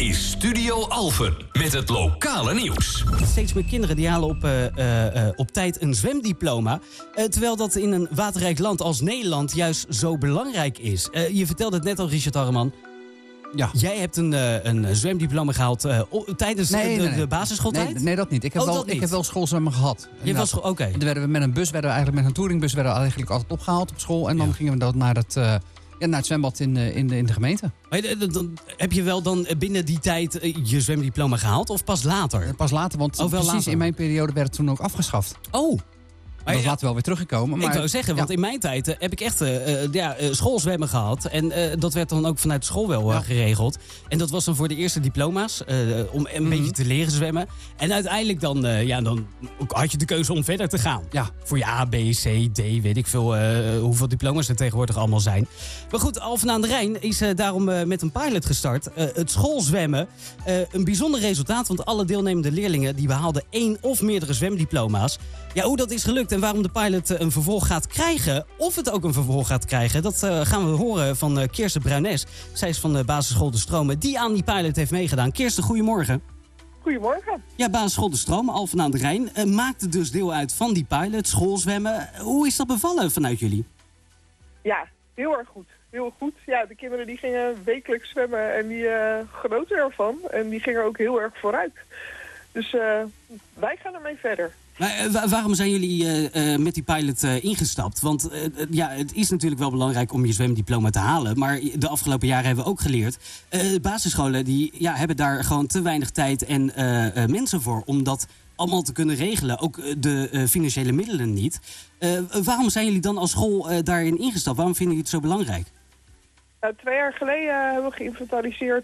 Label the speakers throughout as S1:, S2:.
S1: is Studio Alphen met het lokale nieuws.
S2: Steeds meer kinderen die halen op tijd een zwemdiploma. Terwijl dat in een waterrijk land als Nederland juist zo belangrijk is. Je vertelde het net al, Richard Harreman.
S3: Ja.
S2: Jij hebt een zwemdiploma gehaald tijdens de basisschooltijd?
S3: Nee, dat niet. Ik heb wel schoolzwemmen gehad.
S2: Oké.
S3: Dan werden we met een bus, met een touringbus eigenlijk altijd opgehaald op school. En dan gingen we dan naar het zwembad in de gemeente.
S2: Dan heb je wel dan binnen die tijd je zwemdiploma gehaald of pas later?
S3: Pas later, want in mijn periode werd het toen ook afgeschaft.
S2: Oh.
S3: Dat is later wel weer teruggekomen. Maar,
S2: ik wou zeggen, want in mijn tijd heb ik echt schoolzwemmen gehad. En dat werd dan ook vanuit school wel geregeld. En dat was dan voor de eerste diploma's. Om een beetje te leren zwemmen. En uiteindelijk dan had je de keuze om verder te gaan.
S3: Ja.
S2: Voor je A, B, C, D, weet ik veel hoeveel diploma's er tegenwoordig allemaal zijn. Maar goed, Alphen aan de Rijn is daarom met een pilot gestart. Het schoolzwemmen. Een bijzonder resultaat, want alle deelnemende leerlingen die behaalden 1 of meerdere zwemdiploma's. Ja, hoe dat is gelukt en waarom de pilot een vervolg gaat krijgen, of het ook een vervolg gaat krijgen, dat gaan we horen van Kirsten Bruines. Zij is van de basisschool De Stromen, die aan die pilot heeft meegedaan. Kirsten, goedemorgen.
S4: Goedemorgen.
S2: Ja, basisschool De Stromen, Alphen aan de Rijn, maakte dus deel uit van die pilot, schoolzwemmen. Hoe is dat bevallen vanuit jullie?
S4: Ja, heel erg goed. Heel goed. Ja, de kinderen die gingen wekelijks zwemmen en die genoten ervan. En die gingen ook heel erg vooruit. Dus wij gaan ermee verder.
S2: Maar waarom zijn jullie met die pilot ingestapt? Want het is natuurlijk wel belangrijk om je zwemdiploma te halen. Maar de afgelopen jaren hebben we ook geleerd. Basisscholen die hebben daar gewoon te weinig tijd en mensen voor om dat allemaal te kunnen regelen. Ook de financiële middelen niet. Waarom zijn jullie dan als school daarin ingestapt? Waarom vinden jullie het zo belangrijk?
S4: 2 jaar geleden hebben we geïnventariseerd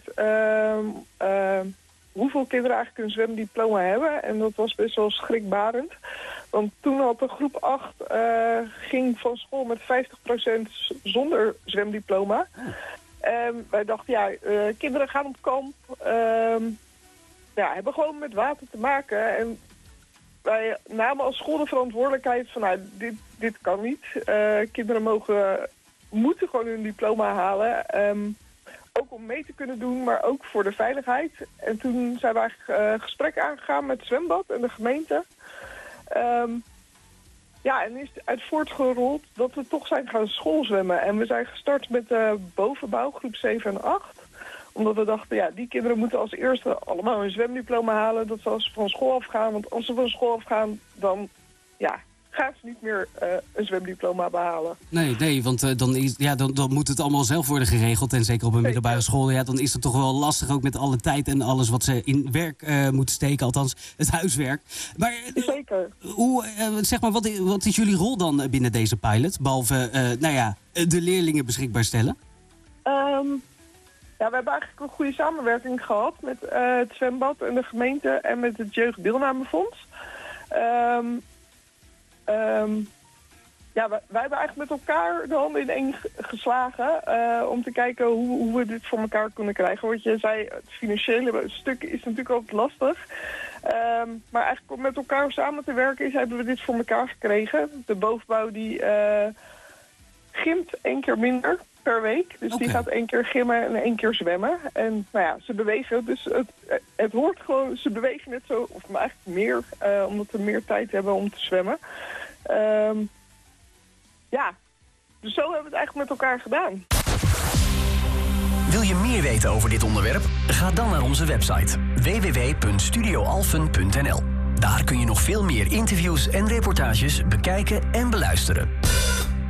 S4: hoeveel kinderen eigenlijk een zwemdiploma hebben. En dat was best wel schrikbarend. Want toen had de groep 8 ging van school met 50% zonder zwemdiploma. Wij dachten, kinderen gaan op kamp. Hebben gewoon met water te maken. En wij namen als school de verantwoordelijkheid van, dit kan niet. Kinderen moeten gewoon hun diploma halen. Ook om mee te kunnen doen, maar ook voor de veiligheid. En toen zijn we eigenlijk gesprek aangegaan met het zwembad en de gemeente. En is het uit voortgerold dat we toch zijn gaan schoolzwemmen. En we zijn gestart met bovenbouw, groep 7 en 8. Omdat we dachten, die kinderen moeten als eerste allemaal een zwemdiploma halen. Dat ze als ze van school afgaan. Want als ze van school afgaan, dan gaan ze niet meer een zwemdiploma behalen. Nee, want dan moet het allemaal zelf worden geregeld. En zeker op een middelbare school, dan is het toch wel lastig. Ook met alle tijd en alles wat ze in werk moeten steken. Althans, het huiswerk. Maar zeker.
S2: Wat is jullie rol dan binnen deze pilot? Behalve de leerlingen beschikbaar stellen?
S4: We hebben eigenlijk een goede samenwerking gehad met het zwembad en de gemeente en met het Jeugddeelnamefonds. Wij hebben eigenlijk met elkaar de handen in één geslagen om te kijken hoe we dit voor elkaar kunnen krijgen. Want je zei, het financiële stuk is natuurlijk altijd lastig. Maar eigenlijk om met elkaar samen te werken hebben we dit voor elkaar gekregen. De bovenbouw die gymt 1 keer minder per week. Dus die gaat 1 keer gymmen en 1 keer zwemmen. En ze bewegen. Dus het hoort gewoon, ze bewegen net zo, of maar eigenlijk meer, omdat we meer tijd hebben om te zwemmen. Dus zo hebben we het eigenlijk met elkaar gedaan.
S5: Wil je meer weten over dit onderwerp? Ga dan naar onze website www.studioalphen.nl. Daar kun je nog veel meer interviews en reportages bekijken en beluisteren.